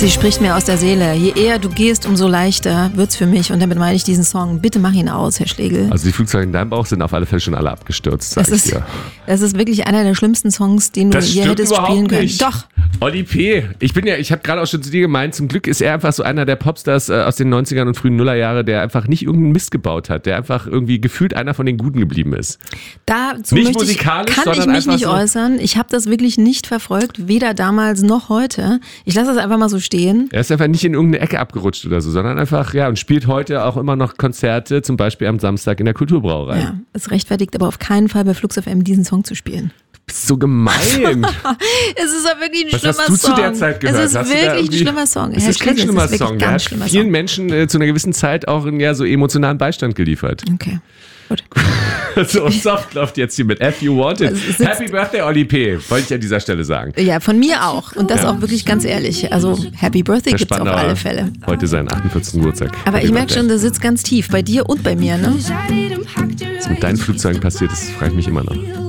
Sie spricht mir aus der Seele. Je eher du gehst, umso leichter wird's für mich. Und damit meine ich diesen Song. Bitte mach ihn aus, Herr Schlegel. Also die Flugzeuge in deinem Bauch sind auf alle Fälle schon alle abgestürzt, sag ich dir. Das ist wirklich einer der schlimmsten Songs, den du je hättest spielen können. Nicht. Doch. Olli P. Ich habe gerade auch schon zu dir gemeint, zum Glück ist er einfach so einer der Popstars aus den 90ern und frühen Nullerjahre, der einfach nicht irgendeinen Mist gebaut hat, der einfach irgendwie gefühlt einer von den Guten geblieben ist. Dazu nicht musikalisch, kann ich mich nicht äußern. Ich habe das wirklich nicht verfolgt, weder damals noch heute. Ich lasse das einfach mal so stehen. Er ist einfach nicht in irgendeine Ecke abgerutscht oder so, sondern einfach, und spielt heute auch immer noch Konzerte, zum Beispiel am Samstag in der Kulturbrauerei. Ja, es rechtfertigt aber auf keinen Fall bei Flux FM diesen Song zu spielen. Du bist so gemein. Es ist doch wirklich ein schlimmer Song. Was hast du zu der Zeit gehört? Es ist wirklich ein schlimmer Song. Es ist kein schlimmer Song. Der hat vielen Menschen zu einer gewissen Zeit auch so emotionalen Beistand geliefert. Okay, gut. So soft läuft jetzt hier mit If You Want It. Happy Birthday, Olli P., wollte ich an dieser Stelle sagen. Ja, von mir auch. Und das auch wirklich ganz ehrlich. Also Happy Birthday gibt's auf alle Fälle. Heute seinen 48. Geburtstag. Aber ich merke schon, der sitzt ganz tief. Bei dir und bei mir, ne? Was mit deinen Flugzeugen passiert ist, frage ich mich immer noch.